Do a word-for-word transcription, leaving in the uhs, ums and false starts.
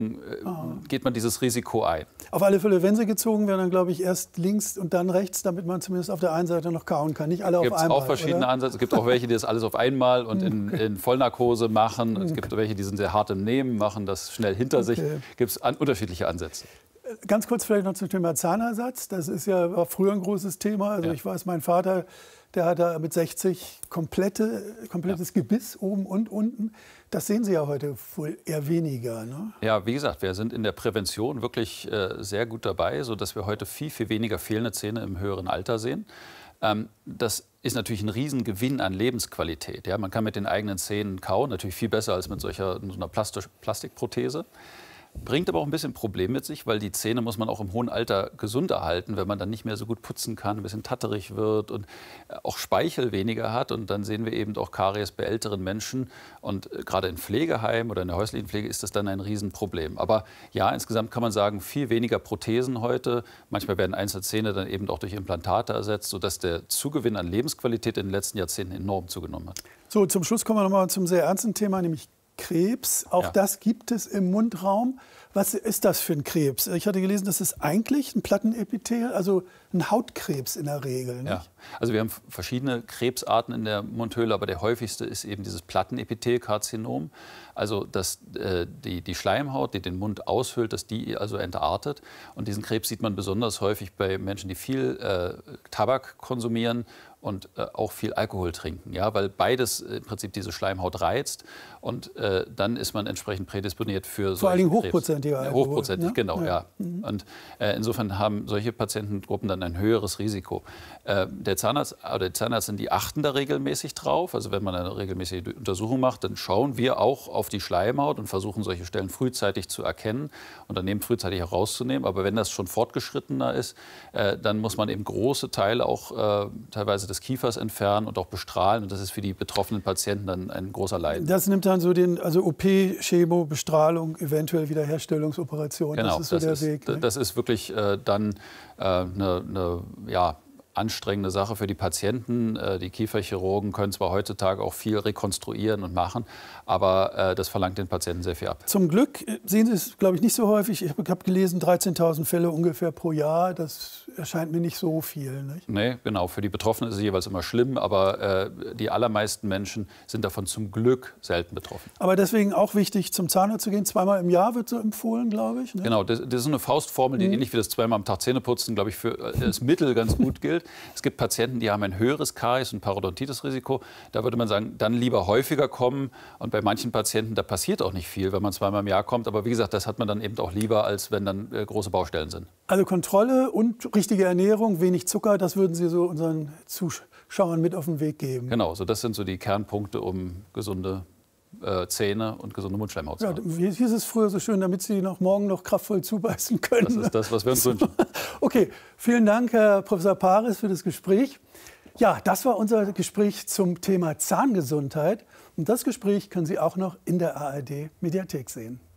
geht man dieses Risiko ein. Auf alle Fälle, wenn sie gezogen werden, dann glaube ich erst links und dann rechts, damit man zumindest auf der einen Seite noch kauen kann. Nicht alle auf einmal. Es gibt auch verschiedene oder? Ansätze. Es gibt auch welche, die das alles auf einmal und in, in Vollnarkose machen. Es gibt welche, die sind sehr hart im Nehmen, machen das schnell hinter okay. sich. Gibt es an, unterschiedliche Ansätze. Ganz kurz vielleicht noch zum Thema Zahnersatz. Das ist ja war früher ein großes Thema. Also ja. ich weiß, mein Vater, der hat da mit sechzig komplette, komplettes ja. Gebiss oben und unten. Das sehen Sie ja heute wohl eher weniger, ne? Ja, wie gesagt, wir sind in der Prävention wirklich äh, sehr gut dabei, sodass wir heute viel, viel weniger fehlende Zähne im höheren Alter sehen. Ähm, das ist natürlich ein Riesengewinn an Lebensqualität. Ja? Man kann mit den eigenen Zähnen kauen, natürlich viel besser als mit solcher so einer Plastik Plastikprothese. Bringt aber auch ein bisschen Problem mit sich, weil die Zähne muss man auch im hohen Alter gesund erhalten, wenn man dann nicht mehr so gut putzen kann, ein bisschen tatterig wird und auch Speichel weniger hat. Und dann sehen wir eben auch Karies bei älteren Menschen. Und gerade in Pflegeheimen oder in der häuslichen Pflege ist das dann ein Riesenproblem. Aber ja, insgesamt kann man sagen, viel weniger Prothesen heute. Manchmal werden einzelne Zähne dann eben auch durch Implantate ersetzt, sodass der Zugewinn an Lebensqualität in den letzten Jahrzehnten enorm zugenommen hat. So, zum Schluss kommen wir noch mal zum sehr ernsten Thema, nämlich Krebs. Auch ja. das gibt es im Mundraum. Was ist das für ein Krebs? Ich hatte gelesen, das ist eigentlich ein Plattenepithel, also ein Hautkrebs in der Regel. Nicht? Ja. Also wir haben verschiedene Krebsarten in der Mundhöhle, aber der häufigste ist eben dieses Plattenepithelkarzinom. Also dass äh, die, die Schleimhaut, die den Mund aushöhlt, dass die also entartet. Und diesen Krebs sieht man besonders häufig bei Menschen, die viel äh, Tabak konsumieren und äh, auch viel Alkohol trinken, ja, weil beides im Prinzip diese Schleimhaut reizt und äh, dann ist man entsprechend prädisponiert für vor allen Dingen hochprozentiger Alkohol. Hochprozentig, ne? Genau, ja. ja. Mhm. Und äh, insofern haben solche Patientengruppen dann ein höheres Risiko. Äh, der Zahnarzt oder die Zahnärzte, die achten da regelmäßig drauf. Also wenn man eine regelmäßige Untersuchung macht, dann schauen wir auch auf die Schleimhaut und versuchen solche Stellen frühzeitig zu erkennen und dann eben frühzeitig herauszunehmen. Aber wenn das schon fortgeschrittener ist, äh, dann muss man eben große Teile auch äh, teilweise des Kiefers entfernen und auch bestrahlen. Und das ist für die betroffenen Patienten dann ein großer Leiden. Das nimmt dann so den, also O P, Chemo, Bestrahlung, eventuell Wiederherstellungsoperation. Genau, das ist so das der ist, Weg. Ne? Das ist wirklich äh, dann eine äh, ne, ja, anstrengende Sache für die Patienten. Äh, die Kieferchirurgen können zwar heutzutage auch viel rekonstruieren und machen, aber äh, das verlangt den Patienten sehr viel ab. Zum Glück sehen Sie es, glaube ich, nicht so häufig. Ich habe gelesen, dreizehntausend Fälle ungefähr pro Jahr. Das erscheint mir nicht so viel. Nicht? Nee, genau. Für die Betroffenen ist es jeweils immer schlimm, aber äh, die allermeisten Menschen sind davon zum Glück selten betroffen. Aber deswegen auch wichtig, zum Zahnarzt zu gehen. Zweimal im Jahr wird so empfohlen, glaube ich. Ne? Genau, das, das ist eine Faustformel, die mhm. ähnlich wie das zweimal am Tag Zähneputzen, glaube ich, für das Mittel ganz gut gilt. Es gibt Patienten, die haben ein höheres Karies- und Parodontitis-Risiko. Da würde man sagen, dann lieber häufiger kommen. Und bei manchen Patienten, da passiert auch nicht viel, wenn man zweimal im Jahr kommt. Aber wie gesagt, das hat man dann eben auch lieber, als wenn dann äh, große Baustellen sind. Also Kontrolle und richtige Ernährung, wenig Zucker, das würden Sie so unseren Zuschauern mit auf den Weg geben. Genau, so das sind so die Kernpunkte, um gesunde äh, Zähne und gesunde Mundschleimhaut zu ja, haben. Wie hieß es früher so schön, damit Sie noch morgen noch kraftvoll zubeißen können? Das ist das, was wir uns wünschen. Okay, vielen Dank, Herr Professor Paris, für das Gespräch. Ja, das war unser Gespräch zum Thema Zahngesundheit. Und das Gespräch können Sie auch noch in der A R D Mediathek sehen.